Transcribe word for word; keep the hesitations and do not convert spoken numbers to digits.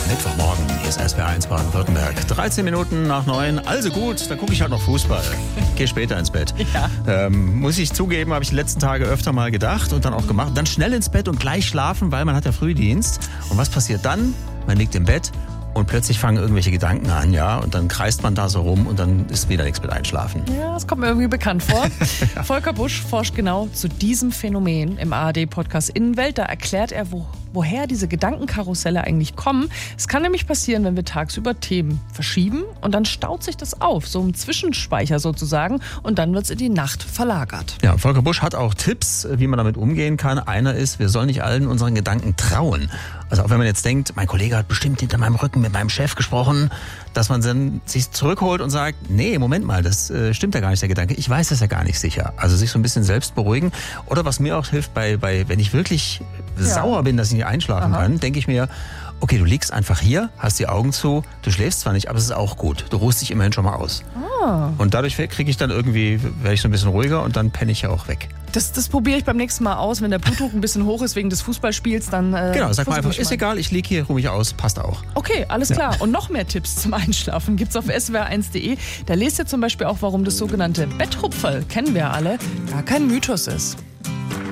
Mittwochmorgen, hier ist S W R eins Baden-Württemberg. dreizehn Minuten nach neun, also gut, dann gucke ich halt noch Fußball. Gehe später ins Bett. Ja. Ähm, muss ich zugeben, habe ich die letzten Tage öfter mal gedacht und dann auch gemacht. Dann schnell ins Bett und gleich schlafen, weil man hat ja Frühdienst. Und was passiert dann? Man liegt im Bett und plötzlich fangen irgendwelche Gedanken an, ja, und dann kreist man da so rum und dann ist wieder nichts mit Einschlafen. Ja, das kommt mir irgendwie bekannt vor. Ja. Volker Busch forscht genau zu diesem Phänomen im A R D-Podcast Innenwelt. Da erklärt er, wo, woher diese Gedankenkarusselle eigentlich kommen. Es kann nämlich passieren, wenn wir tagsüber Themen verschieben und dann staut sich das auf, so im Zwischenspeicher sozusagen, und dann wird es in die Nacht verlagert. Ja, Volker Busch hat auch Tipps, wie man damit umgehen kann. Einer ist, wir sollen nicht allen unseren Gedanken trauen. Also auch wenn man jetzt denkt, mein Kollege hat bestimmt hinter meinem Rücken mit meinem Chef gesprochen, dass man dann sich zurückholt und sagt, nee, Moment mal, das äh, stimmt ja gar nicht, der Gedanke. Ich weiß das ja gar nicht sicher. Also sich so ein bisschen selbst beruhigen. Oder was mir auch hilft, bei, bei wenn ich wirklich ja. sauer bin, dass ich nicht einschlafen Aha. kann, denke ich mir, okay, du liegst einfach hier, hast die Augen zu, du schläfst zwar nicht, aber es ist auch gut. Du ruhst dich immerhin schon mal aus. Ah. Und dadurch kriege ich dann irgendwie, werde ich so ein bisschen ruhiger und dann penne ich ja auch weg. Das, das probiere ich beim nächsten Mal aus. Wenn der Blutdruck ein bisschen hoch ist wegen des Fußballspiels, dann äh, genau, sag mal einfach, ist mal. egal, ich liege hier, ruhe mich aus, passt auch. Okay, alles klar. Ja. Und noch mehr Tipps zum Einschlafen gibt's auf S W R eins punkt de. Da lest ihr zum Beispiel auch, warum das sogenannte Betthupferl, kennen wir alle, gar kein Mythos ist.